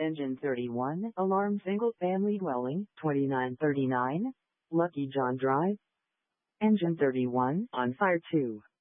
Engine 31, Alarm Single Family Dwelling, 2939, Lucky John Drive. Engine 31, on fire 2.